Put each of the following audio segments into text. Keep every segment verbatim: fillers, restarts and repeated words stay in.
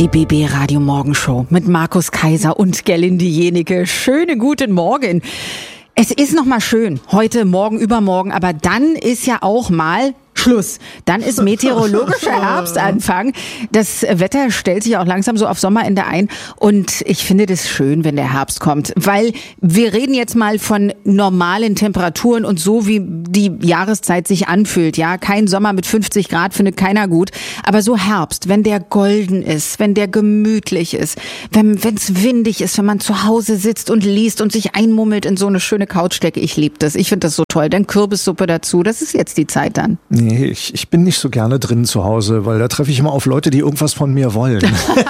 Die B B Radio Morgenshow mit Markus Kaiser und Gerlinde Jenike. Schönen guten Morgen. Es ist noch mal schön, heute, morgen, übermorgen, aber dann ist ja auch mal Schluss. Dann ist meteorologischer Herbstanfang. Das Wetter stellt sich auch langsam so auf Sommerende ein. Und ich finde das schön, wenn der Herbst kommt. Weil wir reden jetzt mal von normalen Temperaturen und so, wie die Jahreszeit sich anfühlt. Ja, kein Sommer mit fünfzig Grad findet keiner gut. Aber so Herbst, wenn der golden ist, wenn der gemütlich ist, wenn es windig ist, wenn man zu Hause sitzt und liest und sich einmummelt in so eine schöne Couchdecke. Ich liebe das. Ich finde das so toll. Dann Kürbissuppe dazu. Das ist jetzt die Zeit dann. Nee, ich, ich bin nicht so gerne drin zu Hause, weil da treffe ich immer auf Leute, die irgendwas von mir wollen.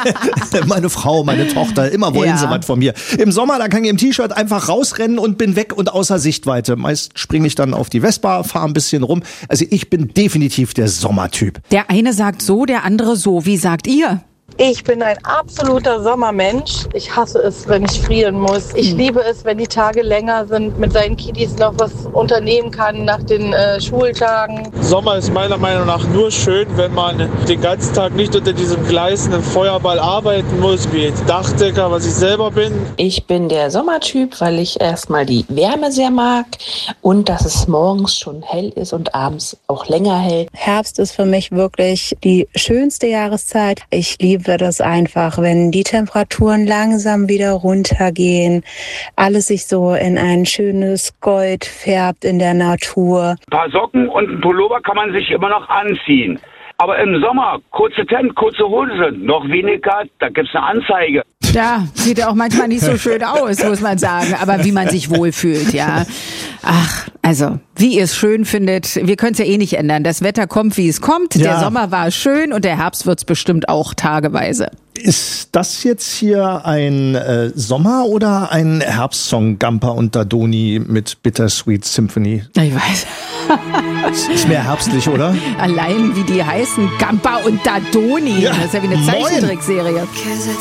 Meine Frau, meine Tochter, immer wollen ja. sie was von mir. Im Sommer, da kann ich im T-Shirt einfach rausrennen und bin weg und außer Sichtweite. Meist springe ich dann auf die Vespa, fahre ein bisschen rum. Also ich bin definitiv der Sommertyp. Der eine sagt so, der andere so. Wie sagt ihr? Ich bin ein absoluter Sommermensch. Ich hasse es, wenn ich frieren muss. Ich liebe es, wenn die Tage länger sind, mit seinen Kiddies noch was unternehmen kann nach den äh, Schultagen. Sommer ist meiner Meinung nach nur schön, wenn man den ganzen Tag nicht unter diesem gleißenden Feuerball arbeiten muss, wie Dachdecker, was ich selber bin. Ich bin der Sommertyp, weil ich erstmal die Wärme sehr mag und dass es morgens schon hell ist und abends auch länger hell. Herbst ist für mich wirklich die schönste Jahreszeit. Ich liebe das einfach, wenn die Temperaturen langsam wieder runtergehen, alles sich so in ein schönes Gold färbt in der Natur. Ein paar Socken und ein Pullover kann man sich immer noch anziehen. Aber im Sommer, kurze Hemd, kurze Hose, noch weniger, da gibt's eine Anzeige. Ja, sieht ja auch manchmal nicht so schön aus, muss man sagen. Aber wie man sich wohlfühlt, ja. Ach, also, wie ihr es schön findet, wir können es ja eh nicht ändern. Das Wetter kommt, wie es kommt. Ja. Der Sommer war schön und der Herbst wird's bestimmt auch tageweise. Ist das jetzt hier ein äh, Sommer- oder ein Herbstsong, Gampa und Dadoni mit Bittersweet Symphony? Ich weiß. Ist mehr herbstlich, oder? Allein wie die heißen, Gampa und Dadoni. Ja. Das ist ja wie eine Zeichentrickserie.